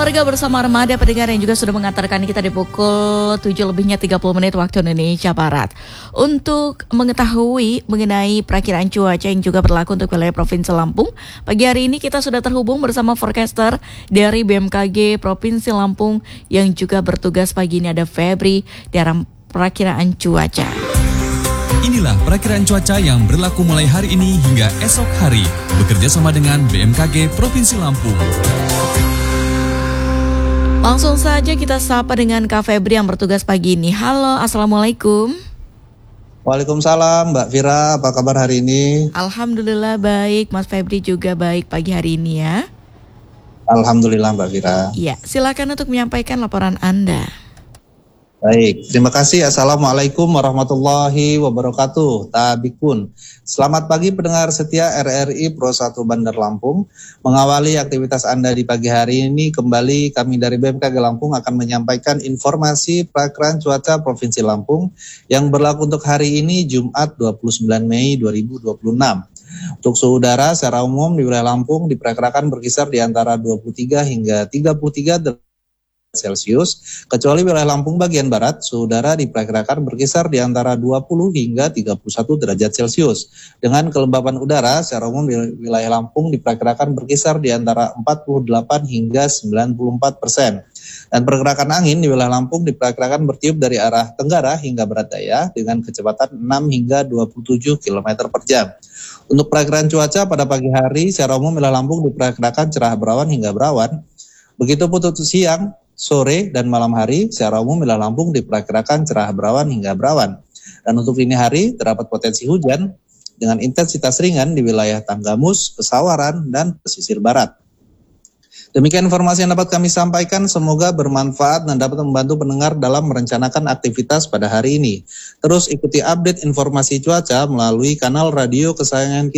warga bersama Armada pendengar yang juga sudah mengantarkan kita di pukul 7:30 waktu Indonesia Barat. Untuk mengetahui mengenai perakiraan cuaca yang juga berlaku untuk wilayah Provinsi Lampung, pagi hari ini kita sudah terhubung bersama forecaster dari BMKG Provinsi Lampung yang juga bertugas pagi ini, ada Febri dalam perakiraan cuaca. Inilah perakiraan cuaca yang berlaku mulai hari ini hingga esok hari, bekerja sama dengan BMKG Provinsi Lampung. Langsung saja kita sapa dengan Kak Febri yang bertugas pagi ini. Halo, Assalamualaikum. Waalaikumsalam, Mbak Fira, apa kabar hari ini? Alhamdulillah baik, Mas Febri juga baik pagi hari ini ya. Alhamdulillah, Mbak Fira. Iya, silakan untuk menyampaikan laporan Anda. Baik, terima kasih. Assalamualaikum warahmatullahi wabarakatuh. Tabikun. Selamat pagi pendengar setia RRI Pro 1 Bandar Lampung. Mengawali aktivitas Anda di pagi hari ini, kembali kami dari BMKG Lampung akan menyampaikan informasi perakiraan cuaca Provinsi Lampung yang berlaku untuk hari ini Jumat 29 Mei 2026. Untuk suhu udara secara umum di wilayah Lampung diperkirakan berkisar di antara 23 hingga 33 derajat Celcius, kecuali wilayah Lampung bagian barat, suhu udara diperkirakan berkisar di antara 20 hingga 31 derajat Celcius. Dengan kelembapan udara secara umum di wilayah Lampung diperkirakan berkisar di antara 48 hingga 94%. Dan pergerakan angin di wilayah Lampung diperkirakan bertiup dari arah tenggara hingga barat daya dengan kecepatan 6 hingga 27 km per jam. Untuk perakiraan cuaca pada pagi hari secara umum wilayah Lampung diperkirakan cerah berawan hingga berawan. Begitupun untuk siang, sore, dan malam hari, secara umum wilayah Lampung diperkirakan cerah berawan hingga berawan. Dan untuk dini hari, terdapat potensi hujan dengan intensitas ringan di wilayah Tanggamus, Pesawaran, dan pesisir barat. Demikian informasi yang dapat kami sampaikan, semoga bermanfaat dan dapat membantu pendengar dalam merencanakan aktivitas pada hari ini. Terus ikuti update informasi cuaca melalui kanal radio kesayangan kita.